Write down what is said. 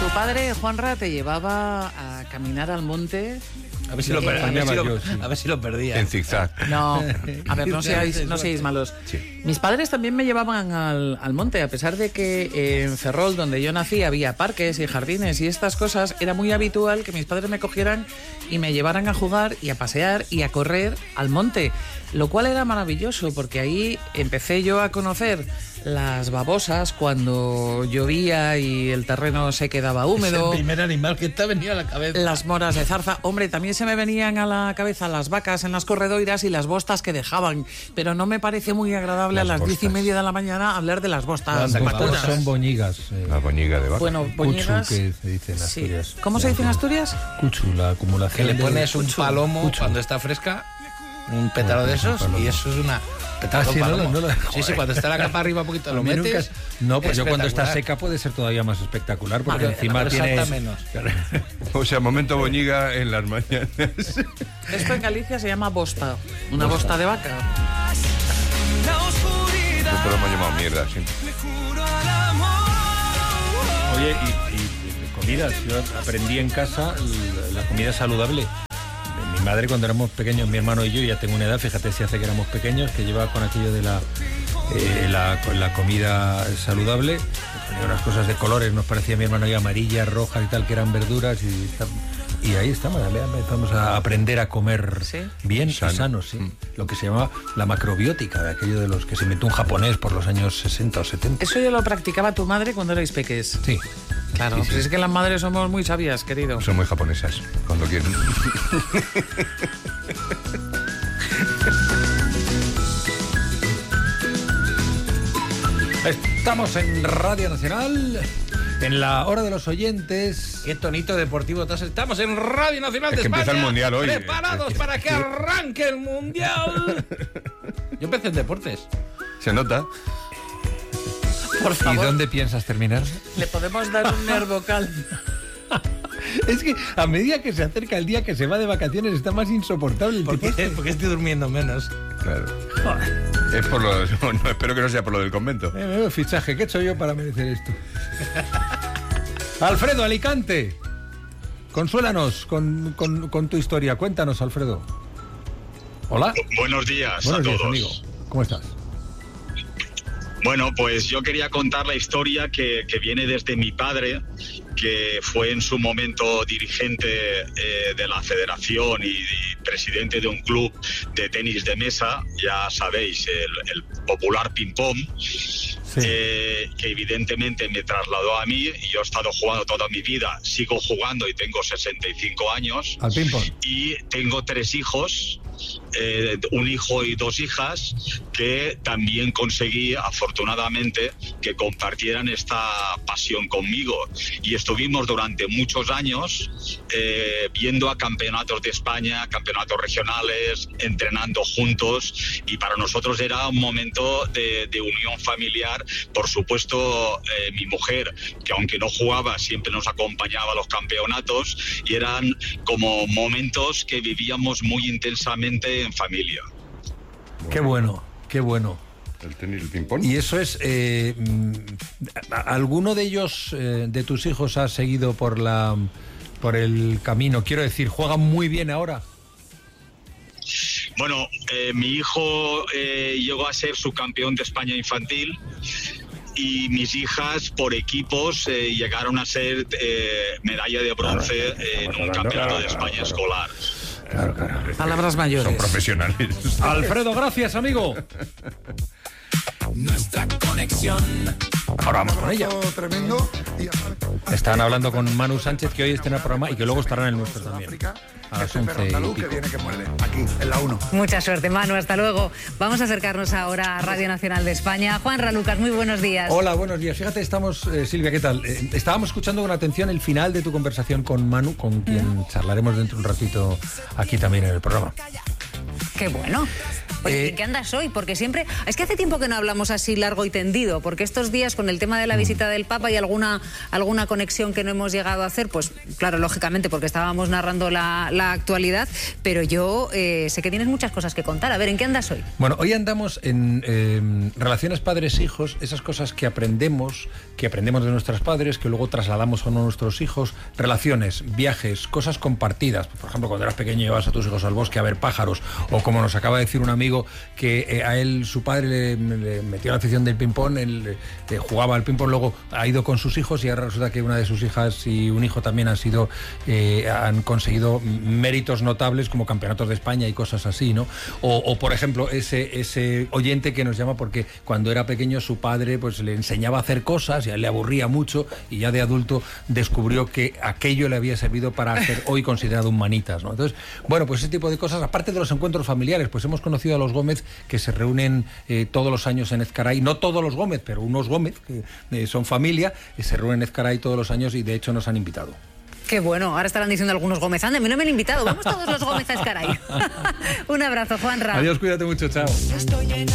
Tu padre, Juanra, te llevaba a caminar al monte. A ver si lo perdía. En zigzag. No, a ver, no seáis malos. Sí. Mis padres también me llevaban al monte, a pesar de que en Ferrol, donde yo nací, había parques y jardines y estas cosas. Era muy habitual que mis padres me cogieran y me llevaran a jugar y a pasear y a correr al monte, lo cual era maravilloso, porque ahí empecé yo a conocer las babosas cuando llovía y el terreno se quedaba húmedo. Es el primer animal que te ha venido a la cabeza. Las moras de zarza. Hombre, también se me venían a la cabeza las vacas en las corredoiras y las bostas que dejaban. Pero no me parece muy agradable Las a las bostas. 10:30 de la mañana hablar de las bostas. Las vacunas. bostas son boñigas. La boñiga de vaca. Bueno, boñigas. Cuchu, que se dice en Sí. Asturias. ¿Cómo se dice en Asturias? Cuchu, la Que acumulación le de pones un cuchu. palomo Cuchu. cuando está fresca, un pétalo de esos, palomo. y eso es una... Pétalo sí, palomo. no lo- Sí, cuando está la capa arriba un poquito lo A mí nunca metes. es- No, pues yo cuando está espectacular. seca puede ser todavía más espectacular, porque Pero encima salta tienes... menos. O sea, momento boñiga en las mañanas. Esto en Galicia se llama bosta. Una bosta de vaca. Nosotros lo hemos llamado mierda, sí. Oye, y comidas. Yo aprendí en casa la comida saludable. Mi madre, cuando éramos pequeños, mi hermano y yo, ya tengo una edad, fíjate si hace que éramos pequeños, que llevaba con aquello de con la comida saludable. Ponía unas cosas de colores, nos parecía a mi hermano y amarillas, rojas y tal, que eran verduras. Y ahí estamos, empezamos a aprender a comer ¿Sí? bien Sano. y sano, sí. Lo que se llama la macrobiótica, de aquello de los que se inventó un japonés por los años 60 o 70. Eso ya lo practicaba tu madre cuando erais peques. Sí. Claro, Sí, sí. pues es que las madres somos muy sabias, querido. Son muy japonesas, cuando quieren. Estamos en Radio Nacional, en la hora de los oyentes. Qué tonito deportivo. Estamos en Radio Nacional Es de que España. empieza el Mundial hoy. Preparados para que arranque el Mundial. Yo empecé en deportes. Se nota. Por ¿Y favor, dónde piensas terminar? le podemos dar un nervocal. Es que a medida que se acerca el día que se va de vacaciones está más insoportable el ¿Por tipo qué? este. Porque estoy durmiendo menos. Claro. Es por lo... No, espero que no sea por lo del convento. Fichaje, ¿qué he hecho yo para merecer esto? Alfredo, Alicante. Consuélanos con tu historia. Cuéntanos, Alfredo. Hola. Buenos días Buenos a días, todos. amigo. ¿Cómo estás? Bueno, pues yo quería contar la historia que viene desde mi padre, que fue en su momento dirigente de la federación y presidente de un club de tenis de mesa, ya sabéis, el popular ping-pong. Que evidentemente me trasladó a mí y yo he estado jugando toda mi vida, sigo jugando y tengo 65 años. Al ping-pong. Y tengo 3 hijos, un hijo y 2 hijas, que también conseguí afortunadamente que compartieran esta pasión conmigo. Y estuvimos durante muchos años viendo a campeonatos de España, campeonatos regionales, entrenando juntos, y para nosotros era un momento de unión familiar. Por supuesto, mi mujer, que aunque no jugaba, siempre nos acompañaba a los campeonatos, y eran como momentos que vivíamos muy intensamente en familia. Qué bueno, qué bueno. El tenis, el ping-pong. Y eso es... ¿alguno de ellos, de tus hijos, ha seguido por el camino? Quiero decir, ¿juegan muy bien ahora? Bueno, mi hijo llegó a ser subcampeón de España infantil, y mis hijas por equipos llegaron a ser medalla de bronce en un campeonato de España escolar. Claro. Palabras mayores. Son profesionales. Alfredo, gracias, amigo. Nuestra conexión. Ahora vamos con ella. Tremendo. Están hablando con Manu Sánchez, que hoy está en el programa y que luego estará en el nuestro también. A las 11 y pico. Que muerde, aquí, en la 1. Mucha suerte, Manu, hasta luego. Vamos a acercarnos ahora a Radio Nacional de España. Juanra Lucas, muy buenos días. Hola, buenos días. Fíjate, estamos, Silvia, ¿qué tal? Estábamos escuchando con atención el final de tu conversación con Manu, con quien charlaremos dentro de un ratito aquí también en el programa. Qué bueno. Oye, ¿en qué andas hoy? Porque siempre... Es que hace tiempo que no hablamos así largo y tendido, porque estos días con el tema de la visita del Papa y alguna conexión que no hemos llegado a hacer, pues claro, lógicamente, porque estábamos narrando la actualidad, pero yo sé que tienes muchas cosas que contar. A ver, ¿en qué andas hoy? Bueno, hoy andamos en relaciones padres-hijos, esas cosas que aprendemos de nuestros padres, que luego trasladamos a nuestros hijos, relaciones, viajes, cosas compartidas. Por ejemplo, cuando eras pequeño llevas a tus hijos al bosque a ver pájaros, o como nos acaba de decir un amigo que a él su padre le metió la afición del ping-pong, él jugaba al ping-pong, luego ha ido con sus hijos y ahora resulta que una de sus hijas y un hijo también han conseguido méritos notables como campeonatos de España y cosas así, ¿no? O por ejemplo, ese oyente que nos llama porque cuando era pequeño su padre pues le enseñaba a hacer cosas y a él le aburría mucho y ya de adulto descubrió que aquello le había servido para ser hoy considerado un manitas, ¿no? Entonces, bueno, pues ese tipo de cosas, aparte de los encuentros familiares, pues hemos conocido a los Gómez que se reúnen todos los años en Ezcaray, no todos los Gómez, pero unos Gómez que son familia, se reúnen en Ezcaray todos los años y de hecho nos han invitado. Qué bueno, ahora estarán diciendo algunos Gómez, anda, a mí no me han invitado, vamos todos los Gómez a Ezcaray. Un abrazo, Juanra. Adiós, cuídate mucho, chao.